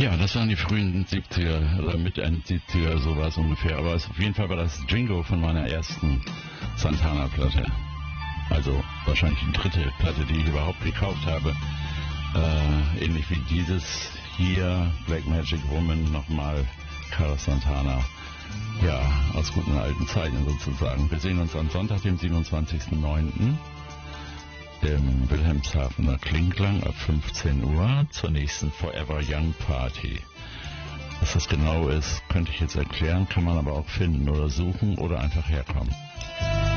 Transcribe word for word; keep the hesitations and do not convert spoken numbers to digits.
Ja, das waren die frühen siebziger, oder mit Ende siebziger, so war es ungefähr. Aber es, auf jeden Fall war das Jingo von meiner ersten Santana-Platte. Also wahrscheinlich die dritte Platte, die ich überhaupt gekauft habe. Äh, ähnlich wie dieses hier, Black Magic Woman, nochmal Carlos Santana. Ja, aus guten alten Zeiten sozusagen. Wir sehen uns am Sonntag, dem siebenundzwanzigsten neunten im Wilhelmshavener Klingklang ab fünfzehn Uhr zur nächsten Forever Young Party. Was das genau ist, könnte ich jetzt erklären, kann man aber auch finden oder suchen oder einfach herkommen.